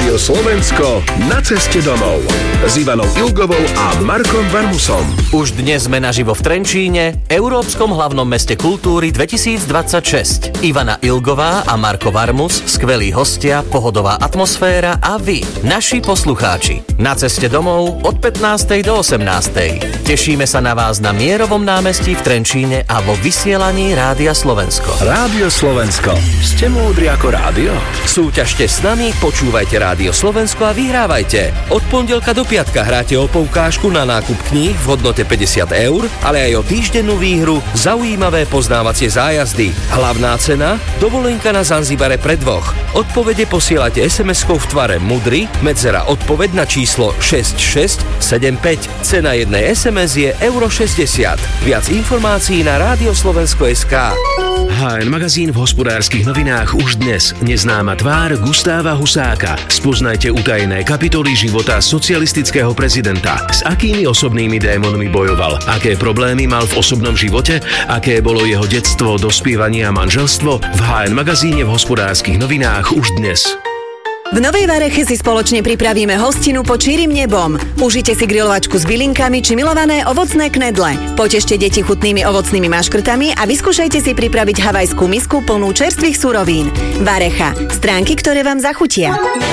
Rádio Slovensko na ceste domov s Ivanou Ilgovou a Markom Varmusom. Už dnes sme naživo v Trenčíne, Európskom hlavnom meste kultúry 2026. Ivana Ilgová a Marko Varmus, skvelí hostia, pohodová atmosféra a vy, naši poslucháči. Na ceste domov od 15. do 18. Tešíme sa na vás na Mierovom námestí v Trenčíne a vo vysielaní Rádia Slovensko. Rádio Slovensko. Ste múdri ako rádio? Súťažte s nami, počúvajte Rádio Slovensko a vyhrávajte. Od pondelka do piatka hráte o poukážku na nákup kníh v hodnote 50 €, ale aj o týždennú výhru zaujímavé poznávacie zájazdy. Hlavná cena? Dovolenka na Zanzibare pre dvoch. Odpovede posielate SMS-kou v tvare Mudry, medzera odpoveď na číslo 6675. Cena jednej SMS je €60. Viac informácií na radioslovensko.sk. HN magazín v Hospodárskych novinách už dnes. Neznáma tvár Gustáva Husáka. Spoznajte utajené kapitoly života socialistického prezidenta. S akými osobnými démonmi bojoval? Aké problémy mal v osobnom živote? Aké bolo jeho detstvo, dospievanie a manželstvo? V HN magazíne v Hospodárskych novinách už dnes. V Novej Vareche si spoločne pripravíme hostinu pod čírim nebom. Užite si grilovačku s bylinkami či milované ovocné knedle. Potešte deti chutnými ovocnými maškrtami a vyskúšajte si pripraviť havajskú misku plnú čerstvých surovín. Varecha. Stránky, ktoré vám zachutia.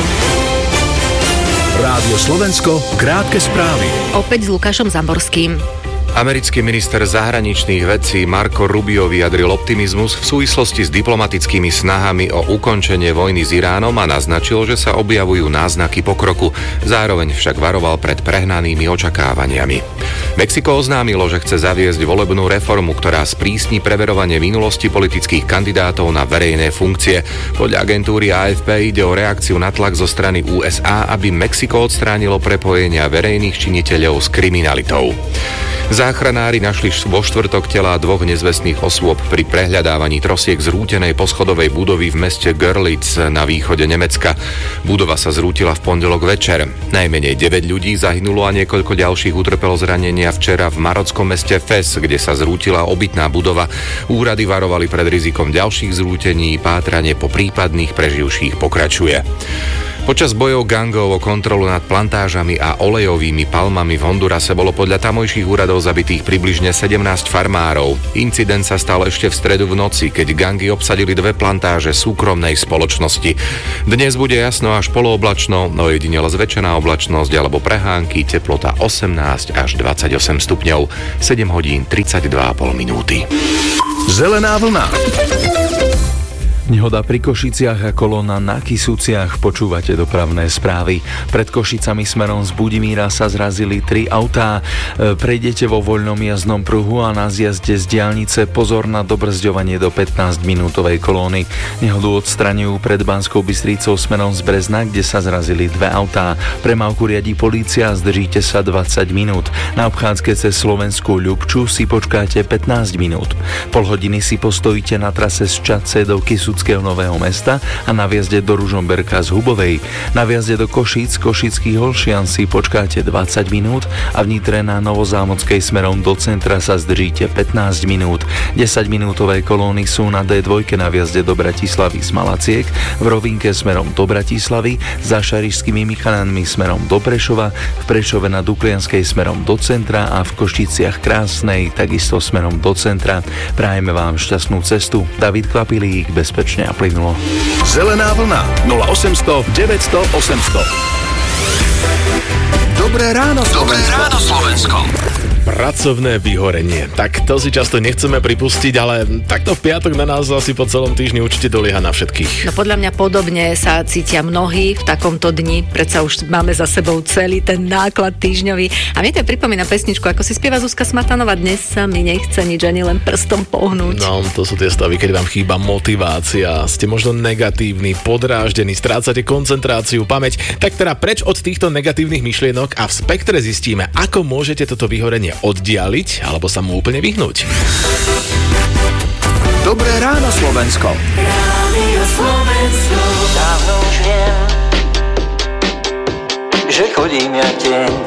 Rádio Slovensko, krátke správy. Opäť s Lukášom Zamborským. Americký minister zahraničných vecí Marco Rubio vyjadril optimizmus v súvislosti s diplomatickými snahami o ukončenie vojny s Iránom a naznačil, že sa objavujú náznaky pokroku. Zároveň však varoval pred prehnanými očakávaniami. Mexiko oznámilo, že chce zaviesť volebnú reformu, ktorá sprísni preverovanie minulosti politických kandidátov na verejné funkcie. Podľa agentúry AFP ide o reakciu na tlak zo strany USA, aby Mexiko odstránilo prepojenia verejných činiteľov s kriminalitou. Záchranári našli vo štvrtok telá dvoch nezvestných osôb pri prehľadávaní trosiek zrútenej poschodovej budovy v meste Görlitz na východe Nemecka. Budova sa zrútila v pondelok večer. Najmenej 9 ľudí zahynulo a niekoľko ďalších utrpelo zranenia včera v marockom meste Fes, kde sa zrútila obytná budova. Úrady varovali pred rizikom ďalších zrútení, pátranie po prípadných preživších pokračuje. Počas bojov gangov o kontrolu nad plantážami a olejovými palmami v Hondurase bolo podľa tamojších úradov zabitých približne 17 farmárov. Incident sa stal ešte v stredu v noci, keď gangy obsadili dve plantáže súkromnej spoločnosti. Dnes bude jasno až polooblačno, no jedinele zväčšená oblačnosť alebo prehánky, teplota 18 až 28 stupňov, 7 hodín 32,5 minúty. Zelená vlna. Nehoda pri Košiciach a kolóna na Kisúciach. Počúvate dopravné správy. Pred Košicami smerom z Budimíra sa zrazili 3 autá. Prejdete vo voľnom jazdnom pruhu a na zjazde z diaľnice pozor na dobrzďovanie do 15-minútovej kolóny. Nehodu odstraňujú pred Banskou Bystricou smerom z Brezna, kde sa zrazili 2 autá. Premávku riadi polícia a zdržíte sa 20 minút. Na obchádzke cez Slovenskú Ľubču si počkáte 15 minút. Pol hodiny si postojíte na trase z Čadce do Kisúckého Nového Mesta a na vjazde do Ružomberka z Hubovej. Na vjazde do Košíc, Košických Holšian si počkáte 20 minút a v Nitre na Novozámodskej smerom do centra sa zdržíte 15 minút. 10-minútové kolóny sú na D2 na vjazde do Bratislavy z Malaciek, v Rovinke smerom do Bratislavy, za Šarišskými Michalánmi smerom do Prešova, v Prešove na Duklianskej smerom do centra a v Košiciach Krásnej takisto smerom do centra. Prajeme vám šťastnú cestu. David Kvapilík, bezpečne a plynulo. Zelená vlna 0800 900 800. Dobré ráno Slovensko. Dobré ráno Slovensko. Pracovné vyhorenie. Tak to si často nechceme pripustiť, ale takto v piatok na nás asi po celom týždni určite dolieha na všetkých. No podľa mňa podobne sa cítia mnohí v takomto dni. Predsa už máme za sebou celý ten náklad týždňový. A mne to pripomína pesničku, ako si spieva Zuzka Smatanová. Dnes sa mi nechce nič ani len prstom pohnúť. No, to sú tie stavy, keď vám chýba motivácia, ste možno negatívni, podráždení, strácate koncentráciu, pamäť. Tak teda preč od týchto negatívnych myšlienok a v Spektre zistíme, ako môžete toto vyhorenie oddialiť alebo sa mu úplne vyhnúť. Dobré ráno Slovensko. Rádio Slovensko. Dávno už viem, že chodím ja deň